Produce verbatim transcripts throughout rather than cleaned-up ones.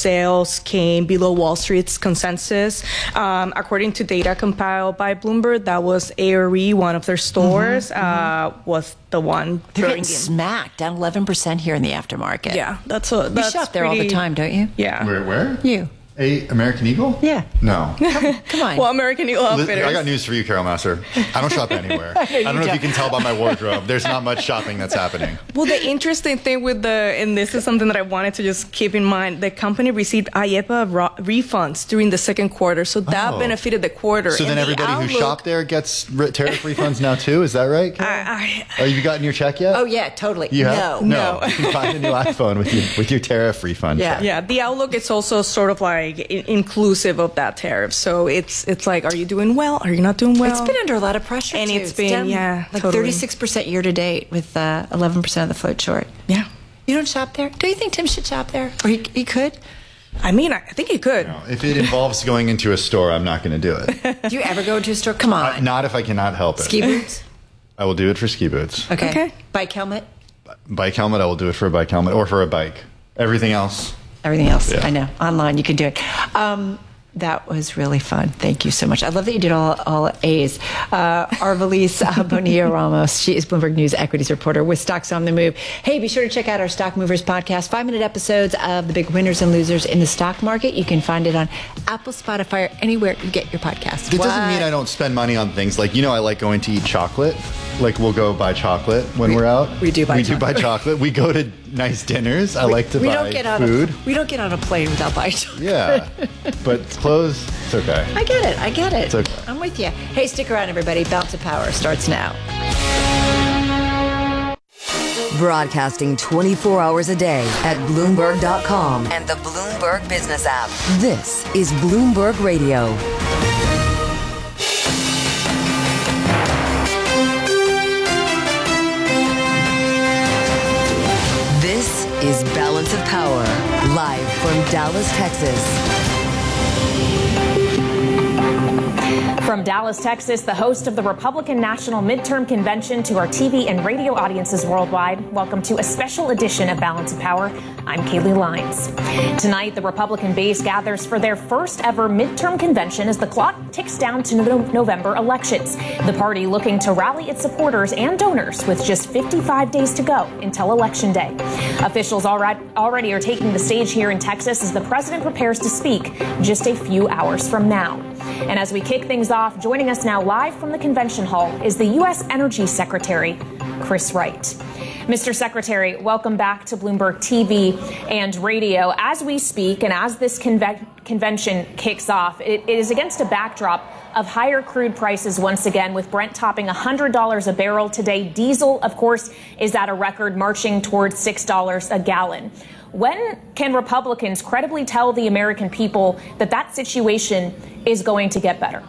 sales came below Wall Street's consensus. Um, according to data compiled by Bloomberg, that was A R E, one of their stores, mm-hmm, uh, mm-hmm. was the one. They're getting smacked, down eleven percent here in the aftermarket. Yeah, that's a that's You shop there pretty, all the time, don't you? Yeah. Where? Where? You. A American Eagle? Yeah. No. Come, come on. Well, American Eagle Outfitters. I got news for you, Carol Master. I don't shop anywhere. I, I don't know don't. if you can tell by my wardrobe. There's not much shopping that's happening. Well, the interesting thing with the, and this is something that I wanted to just keep in mind, the company received I E P A refunds during the second quarter, so that oh. benefited the quarter. So then and everybody the outlook, who shopped there gets re- tariff refunds now too? Is that right, Carol? I, I, Have you gotten your check yet? Oh, yeah, totally. You have? No. No. No. You can buy a new iPhone with your, with your tariff refund yeah. check. Yeah, the outlook is also sort of like in- inclusive of that tariff. So it's it's like, are you doing well? Are you not doing well? It's been under a lot of pressure, and too. it's, it's been, down yeah, like totally. thirty-six percent year to date with uh, eleven percent of the float short. Yeah. You don't shop there? Do you think Tim should shop there? Or he, he could? I mean, I think he could. No, if it involves going into a store, I'm not going to do it. Do you ever go into a store? Come on. Uh, not if I cannot help it. Ski boots? I will do it for ski boots. Okay. okay. Bike helmet? Bike helmet, I will do it for a bike helmet or for a bike. Everything else. Everything else. Yeah. I know. Online, you can do it. Um, That was really fun. Thank you so much. I love that you did all, all A's. Uh, Arvalise uh, Bonilla-Ramos, she is Bloomberg News equities reporter with Stocks on the Move. Hey, be sure to check out our Stock Movers podcast, five-minute episodes of the big winners and losers in the stock market. You can find it on Apple, Spotify, or anywhere you get your podcasts. It what? doesn't mean I don't spend money on things. Like, you know, I like going to eat chocolate. Like, we'll go buy chocolate when we, we're out. We do buy we chocolate. We do buy chocolate. We go to nice dinners. I we, like to we buy don't get on food. A, we don't get on a plane without buying chocolate. Yeah. But clothes, it's okay. I get it. I get it. It's okay. I'm with you. Hey, stick around, everybody. Bounce of Power starts now. Broadcasting twenty-four hours a day at Bloomberg dot com and the Bloomberg Business app. This is Bloomberg Radio. This is Balance of Power, live from Dallas, Texas. From Dallas, Texas, the host of the Republican National Midterm Convention, to our T V and radio audiences worldwide, welcome to a special edition of Balance of Power. I'm Kaylee Lyons. Tonight, the Republican base gathers for their first ever midterm convention as the clock ticks down to no- November elections. The party looking to rally its supporters and donors with just fifty-five days to go until Election Day. Officials already, already are taking the stage here in Texas as the president prepares to speak just a few hours from now. And as we kick things off, joining us now live from the convention hall is the U S Energy Secretary, Chris Wright. Mister Secretary, welcome back to Bloomberg T V and radio. As we speak and as this conve- convention kicks off, it, it is against a backdrop of higher crude prices once again, with Brent topping one hundred dollars a barrel today. Diesel, of course, is at a record, marching towards six dollars a gallon. When can Republicans credibly tell the American people that that situation is going to get better?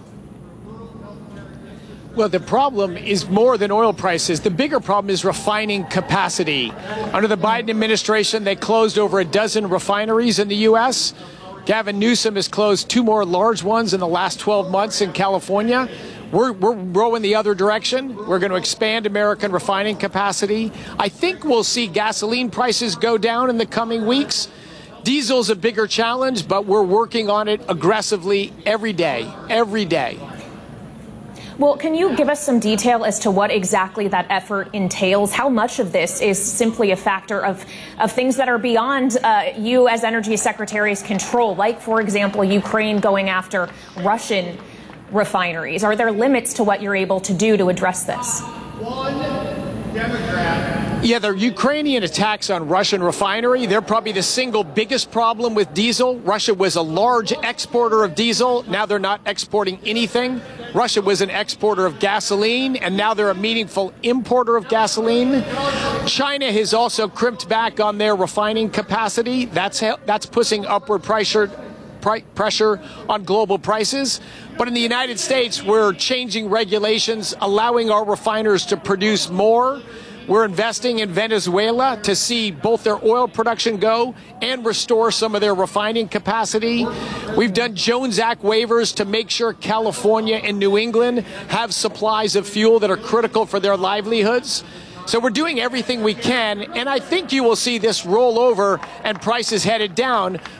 Well, the problem is more than oil prices. The bigger problem is refining capacity. Under the Biden administration, they closed over a dozen refineries in the U S. Gavin Newsom has closed two more large ones in the last twelve months in California. We're, we're rowing the other direction. We're going to expand American refining capacity. I think we'll see gasoline prices go down in the coming weeks. Diesel's a bigger challenge, but we're working on it aggressively every day, every day. Well, can you give us some detail as to what exactly that effort entails? How much of this is simply a factor of, of things that are beyond uh, you as Energy Secretary's control, like, for example, Ukraine going after Russian refineries? Are there limits to what you're able to do to address this? One Democrat. Yeah, the Ukrainian attacks on Russian refinery, they're probably the single biggest problem with diesel. Russia was a large exporter of diesel. Now they're not exporting anything. Russia was an exporter of gasoline, and now they're a meaningful importer of gasoline. China has also crimped back on their refining capacity. That's that's pushing upward pressure pressure on global prices. But in the United States, we're changing regulations, allowing our refiners to produce more. We're investing in Venezuela to see both their oil production go and restore some of their refining capacity. We've done Jones Act waivers to make sure California and New England have supplies of fuel that are critical for their livelihoods. So we're doing everything we can, and I think you will see this roll over and prices headed down.